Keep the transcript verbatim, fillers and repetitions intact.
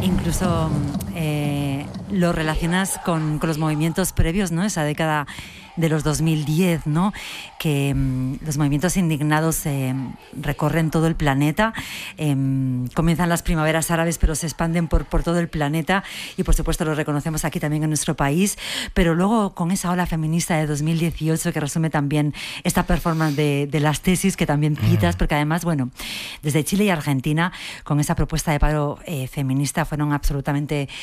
incluso eh, lo relacionas con, con los movimientos previos, ¿no? Esa década de los dos mil diez, ¿no? Que um, los movimientos indignados eh, recorren todo el planeta, eh, comienzan las primaveras árabes, pero se expanden por, por todo el planeta y por supuesto lo reconocemos aquí también en nuestro país, pero luego con esa ola feminista de dos mil dieciocho que resume también esta performance de, de las tesis que también citas, mm. porque además, bueno, desde Chile y Argentina con esa propuesta de paro eh, feminista fueron absolutamente